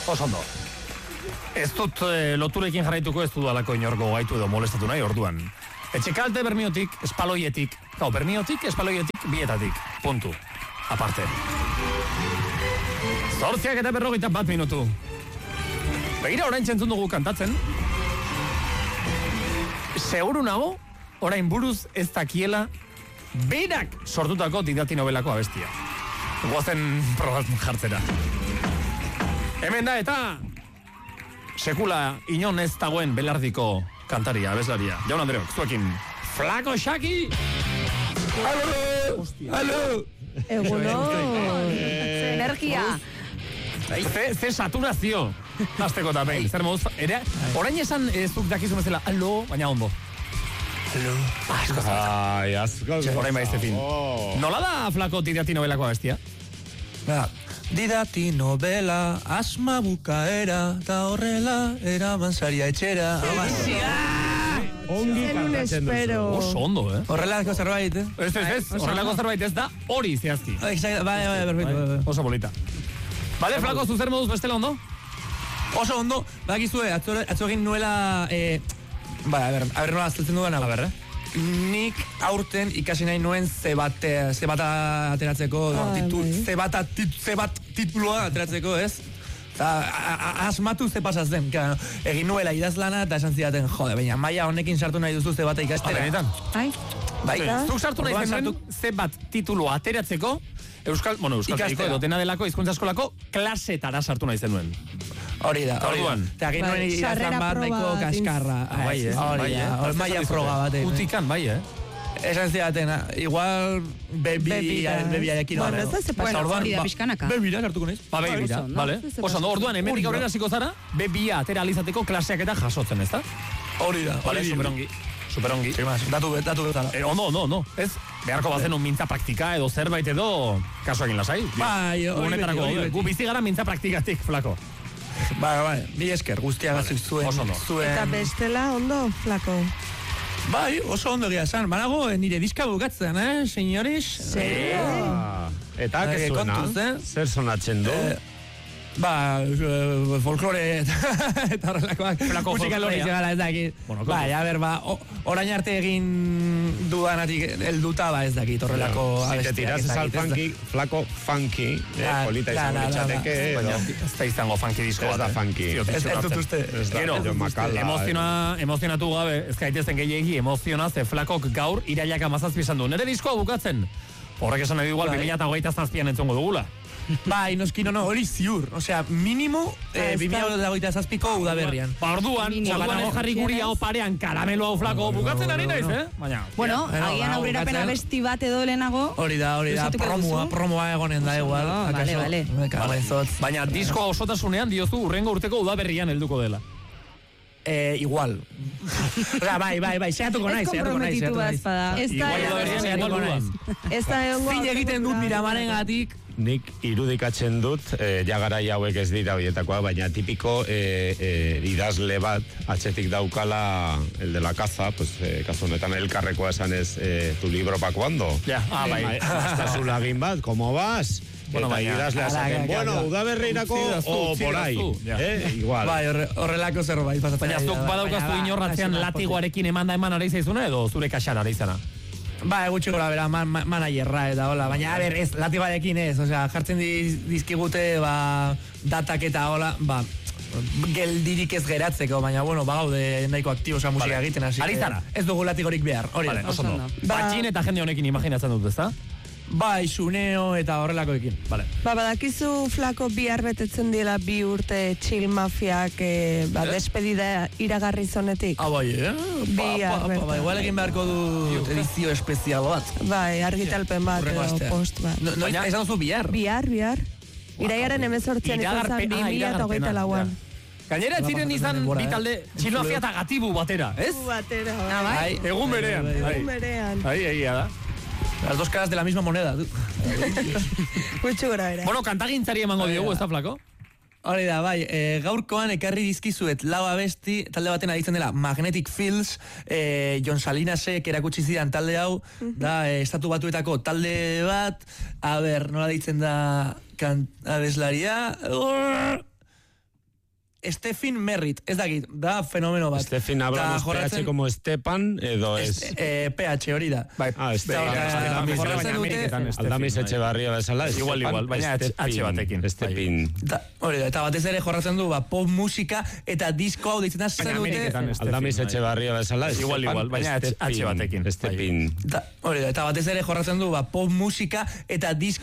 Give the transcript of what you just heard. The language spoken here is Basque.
Oso ondo. Ez dut loturekin jarraituko ez dudalako inorko gaitu edo molestatu nahi orduan. Etxekalte Bermiotik, espaloietik. Bermiotik, espaloietik, bietatik. Puntu. Aparte. 8:41 minutu. Begira orain txentzun dugu kantatzen. Seguru nago, orain buruz ez dakiela berak sortutako didati novelako abestia. Goazen probatzen jartzera. Hemen da eta sekula inon ez dagoen belardiko kantaria, abeslaria. Jaun Andreok, zuekin Flako Shaki! Alo! Eguno! Energia! Ze saturazio! Azteko eta behin. Zer moduz, orain esan zuk dakizu bezala, alo, baina ondo. Alo. Ai, asko. Orain baizte fin. Nola da Flako didati novelako abestia? Didati novela, asma bukaera, ta horrela, eraman saria etxera. Ongi kantatzen duzu. Oso ondo, Horrelako zerbait, Ez, horrelako zerbait ez da hori zehazki. Bai, perfecto. Oso bolita. Bale, Flako, zuzer moduz bestela ondo? Oso ondo, bakizue, atzo egin nuela, a ber, nola azaltzen dudan, nik aurten ikasi nahi nuen zebata ateratzeko, zebat tituloa ateratzeko, ez? Asmatu ze pasaz den, egin nuela idazlana eta esan zidaten, jode, baina maila honekin sartu nahi duzu zebata ikastera. Bai, zuk sartu nahi zen zebat tituloa ateratzeko, Euskal Herriko edo dena delako hizkuntza eskolako klasetara sartu nahi zenuen. Hori da. Eta egin nuen idazlan bat nahiko kaskarra. Hori da, maila froga bat. Utikan, bai, Esan zidaten, igual bebiarekin. Bueno, ez da ze pasa. Hori da pixkanaka. Bebira sartuko naiz. Bebira, bale. Oso, orduan, hemendik aurrera hasiko zara, bebia atera alizateko klaseak eta jasotzen, ez da? Hori da. Bale, superongi. Datu betala. Ondo. Ez, beharko bazen un mintza praktika edo zerbait edo kasuakin lasai. Bai, hori. Gu bizi gara mintza praktikatik, Flako. Bai, mi esker, guztia gazik zuen. Eta bestela ondo, Flako. Bai, oso ondo gira esan. Banago, nire diska bukatzen, señores? Eta, que suena? Zer sonatzen du? Folklore eta horrelakoak. Musika lori zegala ez dakit. Bai, a ber, orain arte egin duanatik elduta, ez dakit horrelako abestiak. Si te tiras al funky, Flako funky, polita izango litxateke. Baina ez da izango funky disko bat. Ez da funky. Ez dut uste. Gero, emozionatu gabe, ez gaitezen gehiagi, emoziona ze Flakok gaur irailak 17 esan du. Nere diskoa bukatzen. Horrek esan edo igual 2027an entzongo dugula. Bai, noski, hori ziur. Osea, minimo 2027ko udaberrian. Orduan ez jarri guri hau parean karamelo hau Flako bukatzen ari naiz, Baina. Bueno, agian aurrera pena besti bat edo lehenago. Hori da, promoa egonen da igual. Vale. Baina diskoa osotasunean diozu urrengo urteko udaberrian helduko dela. Igual. Bai, seatuko naiz. Zin egiten dut Miramaren gatik. Nik irudikatzen dut, jagarai hauek ez dira horietakoa, baina tipiko idazle bat atzetik daukala el de la caza, pues kasu honetan elkarrekoa esan ez tu libro pa cuando. Bai. Hasta su lagin bat, ¿cómo vas? Eta idazlea esaten, udaberrirako o por ahí. Igual. Bai, horrelako zerbait pasatzen. Baina zuk badaukaztu inorratzean latigoarekin emanda eman ari zaizuna edo zure kaxara ari zara? Ba, gutxi gora, bera, managerra eta hola, baina, ez, latibarekin ez, osea, jartzen dizkigute, datak eta hola, geldirik ez geratzeko, baina, bueno, gaude nahiko aktibo, osea, musika egiten hasi. Ari zara? Ez dugu latigorik behar, hori da. Oso ondo. Batxin eta jende honekin imaginatzen dut, ezta? Bai, Suneo eta horrelakoekin. Badakizu Flako bihar betetzen dira 2 urte Chill Mafiak despedida iragarri zonetik. Bai, igual egin beharko du edizio espezial bat. Bai, argitalpen bat edo post bat. Esan duzu bihar? Bihar. Iraiaren 18an izan zen 2024an. Gainera ez ziren izan bitalde Chill Mafia eta Gatibu batera, ez? Batera, egun berean. Egia da. Las dos caras de la misma moneda, tu. Gutxi gora era. Bueno, kantagintzari emango diogu, ez da, Flako? Hori da, bai, gaurkoan ekarri dizkizuet lau abesti, talde baten aditzen dela Magnetic Fields, Jon Salinasek erakutsi zidan talde hau, da, Estatu Batuetako talde bat, a ber, nola ditzen da abeslaria, Stephen Merritt, ez dakit, da fenomeno bat. Stephen hablamos PH como Stepan, edo ez... PH hori da. Aldamiz Etxebarria bezala. Igual, baina H batekin. Stepin. Hori da, eta batez ere jorratzen du, pop musika eta disko hau deitzen da zer dute... Aldamiz Etxebarria bezala. Igual, baina H batekin. Stepin. Hori da, eta batez ere jorratzen du, pop musika eta disko